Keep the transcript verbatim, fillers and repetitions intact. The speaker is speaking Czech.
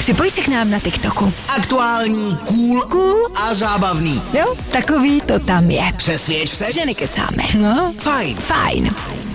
Připoj se k nám na TikToku. Aktuální, cool, Cool. a zábavný. Jo, takový to tam je. Přesvědč se, Že nekecáme. No, fajn. fajn.